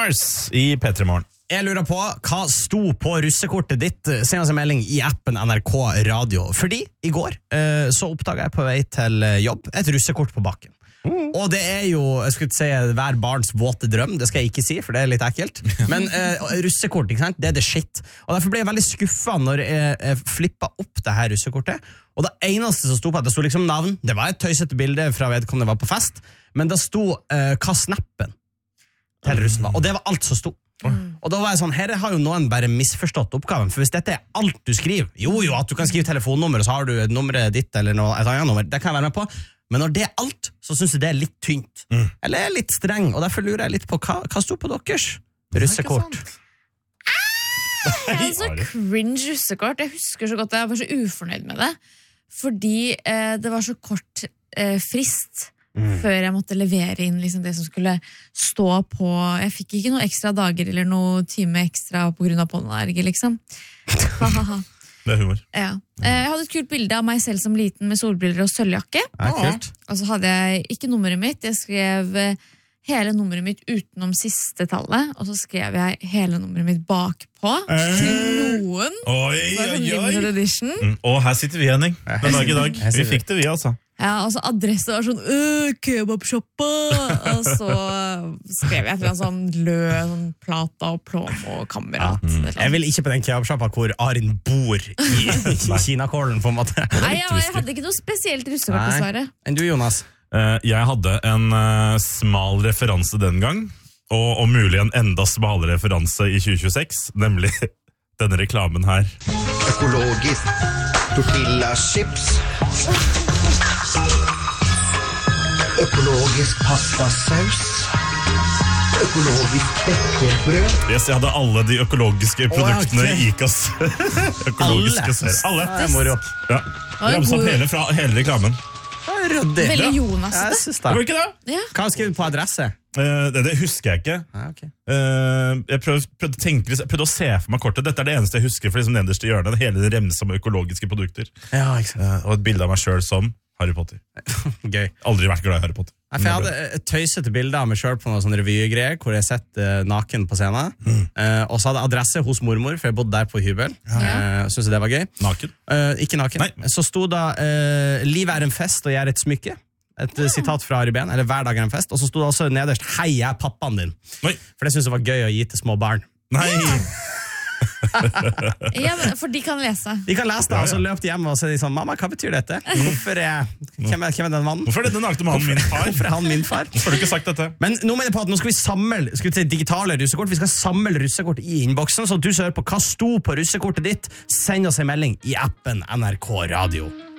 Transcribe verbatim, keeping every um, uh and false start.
Mars i P tre Morgen. Jeg lurer på, hva sto på russekortet ditt? Send oss en melding i appen N R K Radio. Fordi i går eh, så oppdaget jeg på vei til jobb et russekort på bakken. Mm. Og det er jo, jeg skulle ikke si hver barns våte drøm, det skal jeg ikke si, for det er litt ekkelt. Men eh, russekort, ikke sant? Det er det shit. Og derfor ble jeg veldig skuffet når jeg, jeg flippet opp det her russekortet. Og det eneste som sto på, det sto liksom navn. Det var et tøysete bilde fra vedkommende var på fest, men det sto eh, hva snappen til russen var. Og det var alt som sto. Mm. Og da var jeg sånn, her har jo noen bare misforstått oppgaven, for hvis dette er alt du skriver, jo jo, at du kan skrive telefonnummer, og så har du nummeret ditt eller noe, et annet nummer, det kan jeg være med på. Men når det er alt, så synes jeg det er litt tynt. Mm. Eller er litt streng, og derfor lurer jeg litt på hva, hva stod på deres russekort? Det er så cringe russekort. Jeg husker så godt, jeg var så ufornøyd med det. Fordi eh, det var så kort eh, frist mm. før jeg måtte levere inn liksom, det som skulle stå på. Jeg fikk ikke noe ekstra dager eller noe time ekstra på grunn av pollenallergi, liksom. Hahaha. Det er humor. Ja. Jeg hadde et kult bilde av meg selv som liten med solbriller og sølvjakke. Ja, kult. Og så hadde jeg ikke nummeret mitt. Jeg skrev hele nummeret mitt utenom siste tallet, og så skrev jeg hele nummeret mitt bakpå til noen. Oi, oi, oi. Mm. Og her sitter vi, Henning. Den dag i dag. Vi fikk det, vi, altså. Ja, og så adresse var sånn øh, kebabshoppa. Og så skrev jeg til en sånn lød, sånn plata og plom og kamerat. Ja. Mm. Jeg vil ikke på den kebabshoppa hvor Arin bor i, i Kinakålen, på en måte. Nei, ja, jeg hadde ikke noe spesielt russekort, dessverre. Enn du, Jonas? Uh, jeg hadde en uh, smal referanse den gang, og om mulig en enda smalere referanse i tjue tjueseks, nemlig denne reklamen her. Økologisk tortillachips. Økologisk pastasaus. Økologisk knekkebrød. Yes, jeg hadde alle de økologiske produktene i ICAs økologiske serier. Alle? Det er moro. Ja. Jeg har satt hele, fra, hele reklamen. Veldig Jonas det. Jeg det var ikke det? Ja. Hva skrev du på adresse? Uh, det, det husker jeg ikke. Ah, okay. uh, Jeg prøvde, prøvde, å tenke, jeg prøvde å se for meg kortet. Dette er det eneste jeg husker, for liksom nederste hjørnet. Hele det remsa med økologiske produkter. Ja, ikke sant. Uh, og et bilde av meg selv som Harry Potter. Gøy. Aldri vært glad i Harry Potter. Nei, for jeg hadde et tøysete bilde av meg selv på noen sånne revygreier, hvor jeg sett uh, naken på scenen. Mm. Uh, og så hadde jeg adresse hos mormor, for jeg bodde der på hybel. Ja. Uh, synes jeg det var gøy. Naken? Uh, ikke naken. Nei. Så sto da uh, livet er en fest og jeg er et smykke. Et ja. sitat fra Ari Behn, eller hver dag er en fest. Og så sto det også nederst, hei, jeg er pappaen din. Oi. For det synes jeg var gøy å gi til små barn. Nei! Ja, for de kan lese. De kan lese det, og så løp de hjem og så er de sånn, mamma, hva betyr dette? Hvorfor er, hvem er, hvem er den mannen? Hvorfor er denne nakte mannen min far? Hvorfor er han min far? Hvorfor har du ikke sagt dette? Men nå mener jeg på at nå skal vi samle skal vi si, digitale russekort. Vi skal samle russekort i innboksen, så du søker på hva sto på russekortet ditt. Send oss en melding i appen N R K Radio.